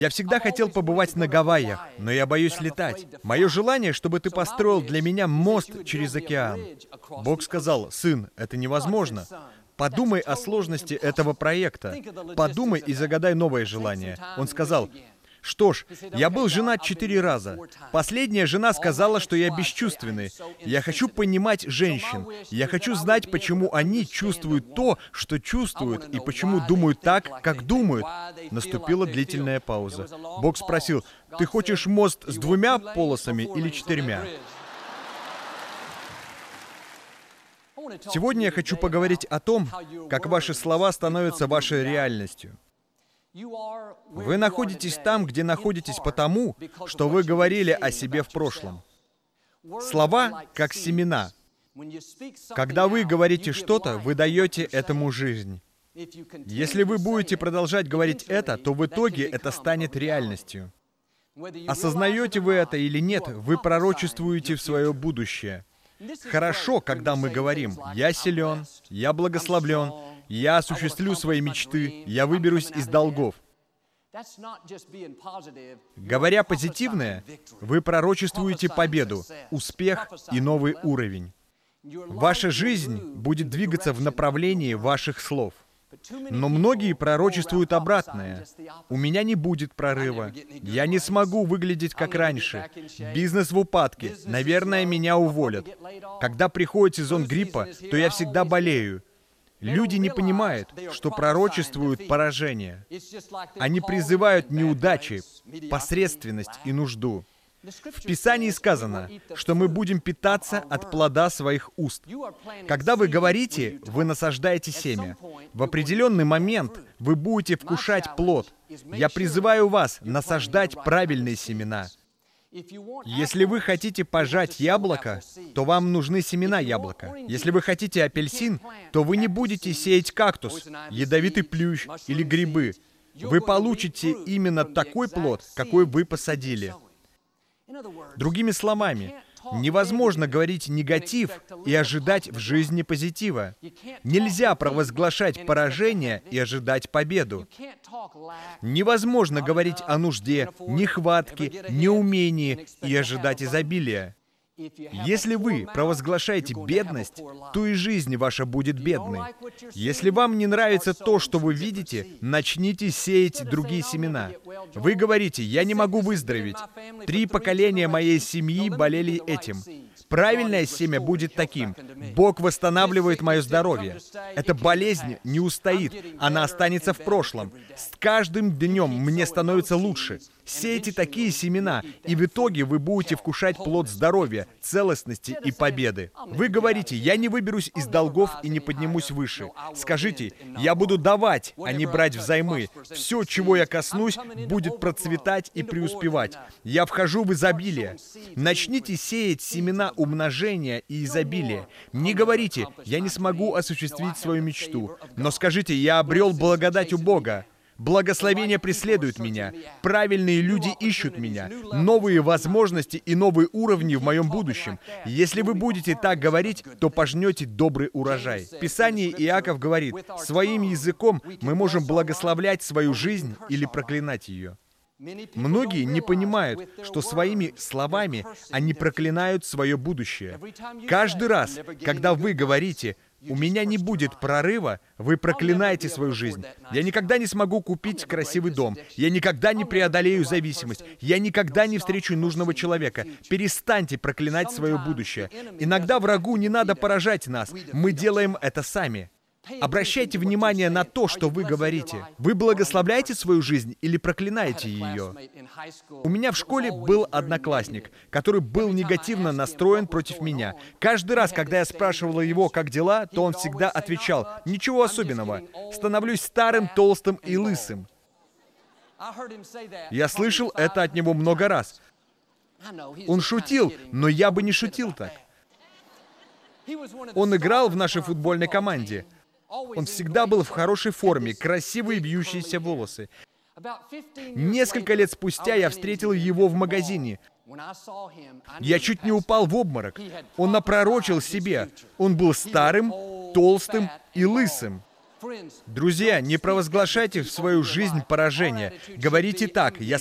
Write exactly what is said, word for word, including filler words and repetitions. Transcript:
Я всегда хотел побывать на Гавайях, но я боюсь летать. Мое желание, чтобы ты построил для меня мост через океан. Бог сказал: сын, это невозможно. Подумай о сложности этого проекта. Подумай и загадай новое желание. Он сказал: что ж, я был женат четыре раза. Последняя жена сказала, что я бесчувственный. Я хочу понимать женщин. Я хочу знать, почему они чувствуют то, что чувствуют, и почему думают так, как думают. Наступила длительная пауза. Бог спросил: ты хочешь мост с двумя полосами или четырьмя? Сегодня я хочу поговорить о том, как ваши слова становятся вашей реальностью. Вы находитесь там, где находитесь потому, что вы говорили о себе в прошлом. Слова как семена. Когда вы говорите что-то, вы даете этому жизнь. Если вы будете продолжать говорить это, то в итоге это станет реальностью. Осознаете вы это или нет, вы пророчествуете в свое будущее. Хорошо, когда мы говорим: «Я силен, я благословлен, я осуществлю свои мечты, я выберусь из долгов». Говоря позитивное, вы пророчествуете победу, успех и новый уровень. Ваша жизнь будет двигаться в направлении ваших слов. Но многие пророчествуют обратное. У меня не будет прорыва. Я не смогу выглядеть как раньше. Бизнес в упадке. Наверное, меня уволят. Когда приходит сезон гриппа, то я всегда болею. Люди не понимают, что пророчествуют поражение. Они призывают неудачи, посредственность и нужду. В Писании сказано, что мы будем питаться от плода своих уст. Когда вы говорите, вы насаждаете семя. В определенный момент вы будете вкушать плод. Я призываю вас насаждать правильные семена. Если вы хотите пожать яблоко, то вам нужны семена яблока. Если вы хотите апельсин, то вы не будете сеять кактус, ядовитый плющ или грибы. Вы получите именно такой плод, какой вы посадили. Другими словами, невозможно говорить негатив и ожидать в жизни позитива. Нельзя провозглашать поражение и ожидать победу. Невозможно говорить о нужде, нехватке, неумении и ожидать изобилия. Если вы провозглашаете бедность, то и жизнь ваша будет бедной. Если вам не нравится то, что вы видите, начните сеять другие семена. Вы говорите: «Я не могу выздороветь. Три поколения моей семьи болели этим». Правильное семя будет таким: Бог восстанавливает мое здоровье. Эта болезнь не устоит, она останется в прошлом. С каждым днем мне становится лучше. Сейте такие семена, и в итоге вы будете вкушать плод здоровья, целостности и победы. Вы говорите: «Я не выберусь из долгов и не поднимусь выше». Скажите: «Я буду давать, а не брать взаймы. Все, чего я коснусь, будет процветать и преуспевать. Я вхожу в изобилие». Начните сеять семена умножения и изобилия. Не говорите: «Я не смогу осуществить свою мечту», но скажите: «Я обрел благодать у Бога. Благословение преследует меня. Правильные люди ищут меня. Новые возможности и новые уровни в моем будущем». Если вы будете так говорить, то пожнете добрый урожай. В Писании Иаков говорит: «Своим языком мы можем благословлять свою жизнь или проклинать ее». Многие не понимают, что своими словами они проклинают свое будущее. Каждый раз, когда вы говорите: «У меня не будет прорыва», вы проклинаете свою жизнь. «Я никогда не смогу купить красивый дом. Я никогда не преодолею зависимость. Я никогда не встречу нужного человека». Перестаньте проклинать свое будущее. Иногда врагу не надо поражать нас. Мы делаем это сами. Обращайте внимание на то, что вы говорите. Вы благословляете свою жизнь или проклинаете ее? У меня в школе был одноклассник, который был негативно настроен против меня. Каждый раз, когда я спрашивала его, как дела, то он всегда отвечал: «Ничего особенного. Становлюсь старым, толстым и лысым». Я слышал это от него много раз. Он шутил, но я бы не шутил так. Он играл в нашей футбольной команде. Он всегда был в хорошей форме, красивые вьющиеся волосы. Несколько лет спустя я встретил его в магазине. Я чуть не упал в обморок. Он напророчил себе. Он был старым, толстым и лысым. Друзья, не провозглашайте в свою жизнь поражение. Говорите так: «Я